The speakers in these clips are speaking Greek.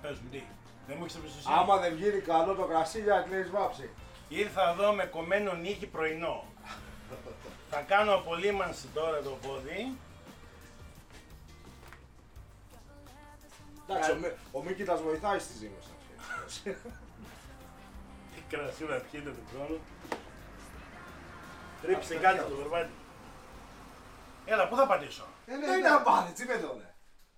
πες μου, τι. Δεν μου έχεις εμπιστοσύνη. Άμα δεν βγει καλό το κρασί, για κλείνεις βάψη. Ήρθα εδώ με κομμένο νύχι πρωινό. Θα κάνω απολύμανση τώρα το πόδι. Εντάξει, ο Μίκητας βοηθάει στη ζύμωση. Τι κρασί να πιείτε του χρόνου. Τρίψε κάτι το βερβάτι. Έλα, πού θα πατήσω. Δεν είναι να πάνε, τι με δώνε.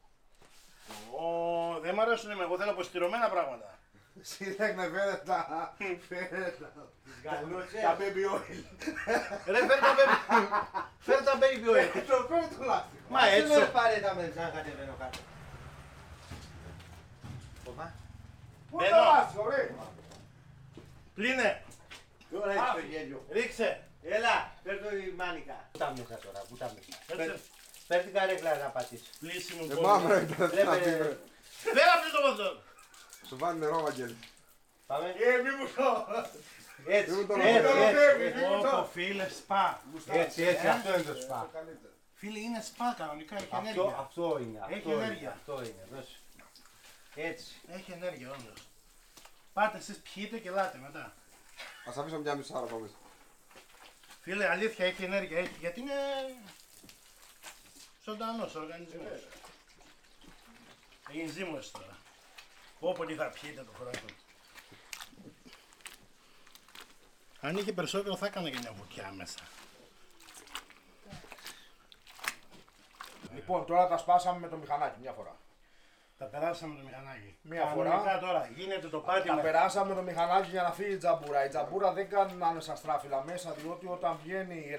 Δεν μ' αρέσουν εμένα, εγώ θέλω αποστηρωμένα πράγματα. Σύνταγνα φέρετα. Γαλούτσες. Τα baby oil. Ρε φέρ τα baby oil. Το φέρε το λάστιχο. Μα έτσι. Δεν πάρε τα μέσα να κατεβαίνω κάτω. Οπα. Πού το λάστιχο, ρε. Πλύνε. Τώρα έχεις το γέλιο. Ρίξε. Έλα, φέρ το η μάνικα. Πού τα μέσα τώρα, πού τα μέσα. Έτσι. Φέρ την καρέκλα να πατήσεις. Πλήσιμο Μαύρα πόδι. ήταν να πει, βρε. Φέρα πλύνει το πόδι. Σου βάνει νερό, Βαγγέλη. Πάμε. Μη μου το. Έτσι, Μη μου το έτσι, Ω, φίλε, σπα. έτσι, αυτό είναι το σπα. Φίλε, είναι σπα κανονικά, έχει ενέργεια. Αυτό είναι, Έχει αυτό είναι, ενέργεια. αυτό είναι, δώσε. Έτσι. Έχει ενέργεια, όντως. Πάτε εσείς πιείτε και λάτε μετά. Ας αφήσω μια μισάρα από μέσα. Φίλε, αλήθεια έχει ενέργεια, έχει, γιατί είναι ζωντανός οργανισμός. Έγινε ζύμωση τώρα. Όποτε θα πιείτε το χρόνο. Αν είχε περισσότερο θα έκανα και μια βουκιά μέσα. Λοιπόν, τώρα τα σπάσαμε με το μηχανάκι μια φορά. Τα περάσαμε το μηχανάκι. Μία Κανονικά φορά. τώρα γίνεται το πάτη Τα με... περάσαμε το μηχανάκι για να φύγει η τζαμπούρα. Η τζαμπούρα δεν κάνει να είναι σαν στράφυλα μέσα, διότι όταν βγαίνει η